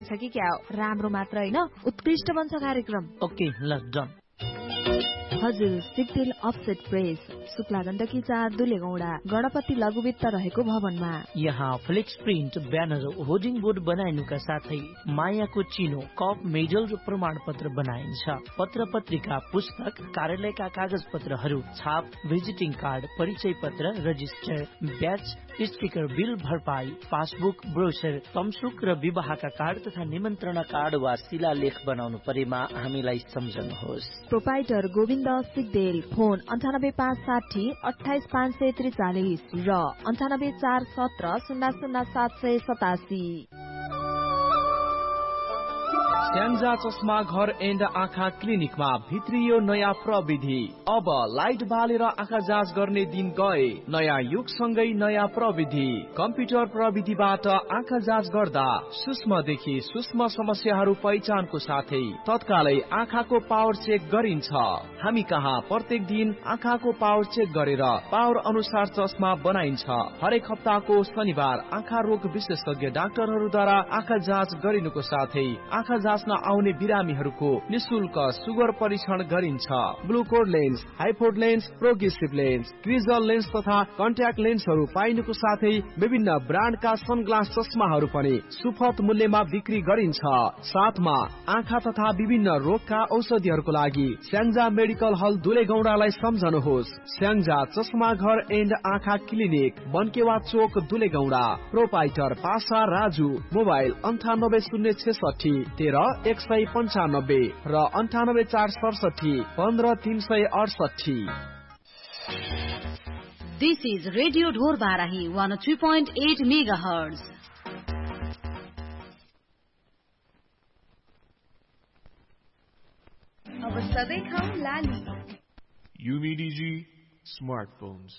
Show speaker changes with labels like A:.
A: लाग्छ कि क्या हो? राम्रो मात्र हैन, उत्कृष्ट बन्छ कार्यक्रम।
B: ओके ल डन।
A: हजुर, सिक्देल अफसेट प्रेस, शुक्ला गण्डकी 4 दुलेगौडा, गणपति लघुवित्त रहेको भवनमा।
B: यहाँ flex print, banner, hoarding board बनाइनुका साथै मायाको चिनो, कप, मेडल र प्रमाणपत्र बनाइन्छ। पत्र पत्रिका, पुस्तक, कार्यालयका कागज पत्रहरू, छाप, भिजिटिङ कार्ड, परिचय पत्र, रजिस्टर, ब्याच, स्टिकर, बिल भरपाई, पासबुक, ब्रोचर, तमसुक र विवाहका कार्ड तथा निमन्त्रणा कार्ड वा शिलालेख बनाउनु परेमा हामीलाई सम्झनुहोस्।
A: प्रोपाइटर गोविन्द सिक्देल, फोन 98560 28543 र 98417 00787।
C: स्याङ्जा चस्मा घर एन्ड आँखा क्लिनिकमा भित्रियो नयाँ प्रविधि। अब लाइट बालेर आँखा जाँच गर्ने दिन गए। नयाँ युगसँगै नयाँ प्रविधि। कम्प्युटर प्रविधिबाट आँखा जाँच गर्दा सूक्ष्मदेखि सूक्ष्म समस्याहरू पहिचानको साथै तत्कालै आँखाको पावर चेक गरिन्छ। हामी कहाँ प्रत्येक दिन आँखाको पावर चेक गरेर पावर अनुसार चस्मा बनाइन्छ। हरेक हप्ताको शनिबार आँखा रोग विशेषज्ञ डाक्टरहरूद्वारा आँखा जाँच गरिनुको साथै आँखा जाँच्न आउने बिरामीहरूको निशुल्क सुगर परीक्षण गरिन्छ। ग्लुकोड lens, हाइपोड lens, progressive lens, क्रिजल lens तथा कन्ट्याक्ट लेन्सहरू पाइनुको साथै विभिन्न ब्रान्डका सनग्लास चस्माहरू पनि सुपथ मूल्यमा बिक्री गरिन्छ। साथमा आँखा तथा विभिन्न रोगका औषधिहरूको लागि स्याङ्जा मेडिकल हल दुलेगौडालाई सम्झनुहोस्। स्याङ्जा चस्मा घर एन्ड आँखा क्लिनिक, बनकेवा चोक दुलेगौडा। प्रोपाइटर पासा राजु। मोबाइल 9806 13 195 र 98467 15368।
D: This is Radio Dhor Barahi 103.8 MHz.
A: अब सधैँ खाऊ लाली।
E: UVDG smartphones.